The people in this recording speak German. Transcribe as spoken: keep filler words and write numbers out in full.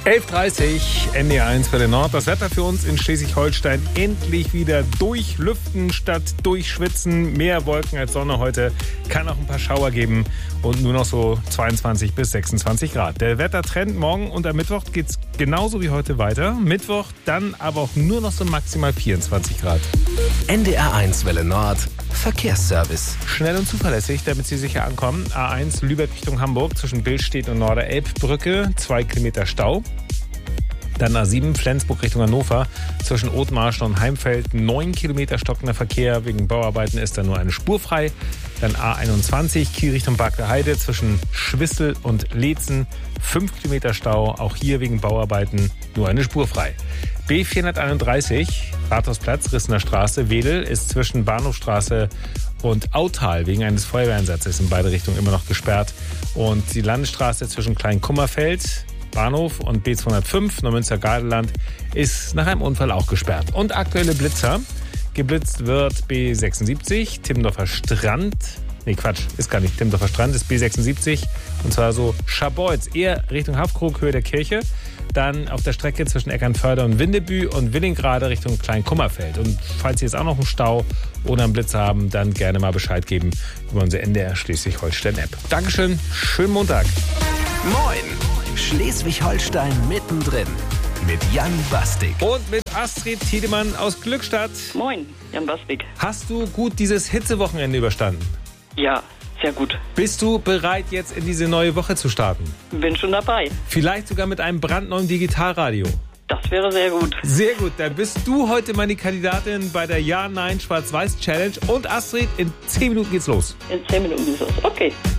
elf Uhr dreißig, N D R eins für den Nord. Das Wetter für uns in Schleswig-Holstein endlich wieder durchlüften statt durchschwitzen. Mehr Wolken als Sonne heute. Kann auch ein paar Schauer geben und nur noch so zweiundzwanzig bis sechsundzwanzig Grad. Der Wettertrend morgen und am Mittwoch geht es genauso wie heute weiter. Mittwoch dann aber auch nur noch so maximal vierundzwanzig Grad. N D R eins Welle Nord. Verkehrsservice. Schnell und zuverlässig, damit Sie sicher ankommen. A eins Lübeck Richtung Hamburg zwischen Billstedt und Norderelbbrücke. Zwei Kilometer Stau. Dann A sieben Flensburg Richtung Hannover zwischen Othmarschen und Heimfeld. Neun Kilometer stockender Verkehr. Wegen Bauarbeiten ist da nur eine Spur frei. Dann A einundzwanzig Kiel Richtung Barkler Heide zwischen Schwissel und Leetzen. Fünf Kilometer Stau. Auch hier wegen Bauarbeiten nur eine Spur frei. B vierhunderteinunddreißig Rathausplatz, Rissener Straße, Wedel ist zwischen Bahnhofstraße und Autal wegen eines Feuerwehreinsatzes in beide Richtungen immer noch gesperrt. Und die Landesstraße zwischen Kleinkummerfeld, Bahnhof und B zweihundertfünf, Neumünster-Gardeland, ist nach einem Unfall auch gesperrt. Und aktuelle Blitzer. Geblitzt wird B sechsundsiebzig, Timmendorfer Strand. Nee, Quatsch, ist gar nicht Timmendorfer Strand, ist B sechsundsiebzig. Und zwar so Scharbeutz, eher Richtung Hafkrug, Höhe der Kirche. Dann auf der Strecke zwischen Eckernförde und Windebü und Willingrade Richtung Kleinkummerfeld. Und falls Sie jetzt auch noch einen Stau oder einen Blitz haben, dann gerne mal Bescheid geben über unsere N D R Schleswig-Holstein-App. Dankeschön, schönen Montag. Moin! Schleswig-Holstein mittendrin. Mit Jan Bastik. Und mit Astrid Tiedemann aus Glückstadt. Moin, Jan Bastik. Hast du gut dieses Hitzewochenende überstanden? Ja, sehr gut. Bist du bereit, jetzt in diese neue Woche zu starten? Bin schon dabei. Vielleicht sogar mit einem brandneuen Digitalradio. Das wäre sehr gut. Sehr gut, dann bist du heute meine Kandidatin bei der Ja-Nein-Schwarz-Weiß-Challenge. Und Astrid, in zehn Minuten geht's los. In zehn Minuten geht's los. Okay.